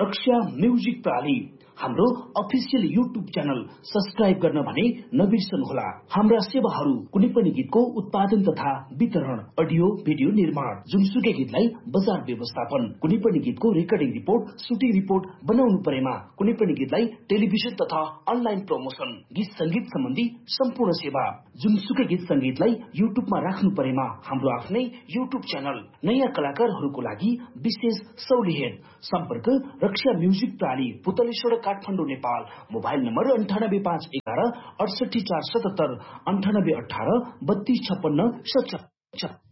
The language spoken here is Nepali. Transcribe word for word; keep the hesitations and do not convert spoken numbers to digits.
रक्षा म्युजिक प्रणाली हाम्रो अफिसियल युट्युब च्यानल सब्स्क्राइब गर्न भने नबिर्सनुहोला। हाम्रा सेवाहरू कुनै पनि गीतको उत्पादन तथा वितरण, अडियो भिडियो निर्माण, जुनसुकै गीतलाई बजार व्यवस्थापन, कुनै पनि गीतको रेकर्डिङ रिपोर्ट, सुटिङ रिपोर्ट बनाउनु परेमा, कुनै पनि गीतलाई टेलिभिजन तथा अनलाइन प्रमोसन, गीत संगीत सम्बन्धी सम्पूर्ण सेवा, जुनसुकै गीत संगीतलाई युट्युबमा राख्नु परेमा हाम्रो आफ्नै युट्युब च्यानल, नयाँ कलाकारहरूको लागि विशेष सहुलियत। सम्पर्क रक्षा म्युजिक प्रणाली, पुतलेश्वर, काठमाडौँ, नेपाल। मोबाइल नम्बर अन्ठानब्बे पाँच एघार अडसठी चार सतहत्तर, अन्ठानब्बे अठार बत्तीस छप्पन्न सत्र।